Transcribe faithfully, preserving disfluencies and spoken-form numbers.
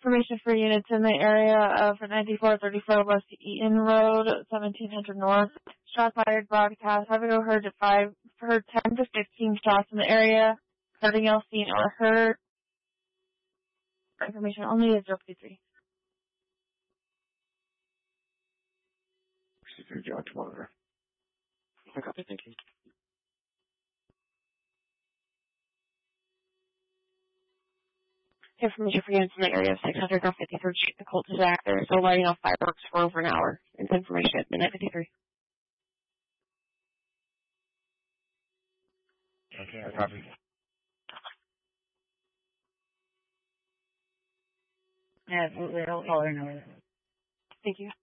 Information for units in the area of ninety-four thirty-four West Eaton Road, seventeen hundred North. Shots fired broadcast. Abigail heard at five, heard ten to fifteen shots in the area. Nothing else seen or heard. Information only is zero fifty-three. sixty-three, John, tomorrow. I got the thinking. Information for units in the area of six hundred North fifty-third Street. The cult is active. They're still lighting off fireworks for over an hour. It's information at midnight fifty-three. Okay, I copy. Yeah, absolutely. I'll call her now. Thank you.